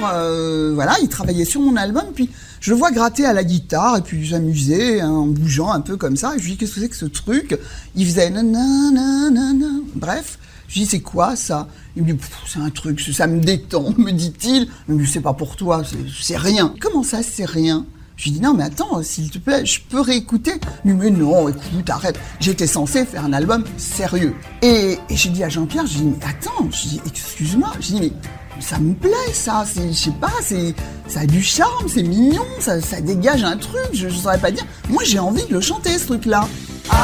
voilà, il travaillait sur mon album, puis je le vois gratter à la guitare, et puis s'amuser, hein, en bougeant un peu comme ça, et je lui dis, qu'est-ce que c'est que ce truc? Il faisait nanana, bref, je lui dis, c'est quoi ça? Il me dit, c'est un truc, ça me détend, me dit-il, mais c'est pas pour toi, c'est rien. Comment ça, c'est rien? Je lui dis, non, mais attends, s'il te plaît, je peux réécouter? Il me dit, mais non, écoute, arrête. J'étais censé faire un album sérieux. Et j'ai dit à Jean-Pierre, je dis, mais attends, je dis, excuse-moi, je dis, mais ça me plaît, ça, je sais pas, ça a du charme, c'est mignon, ça dégage un truc, je saurais pas dire. Moi, j'ai envie de le chanter, ce truc-là.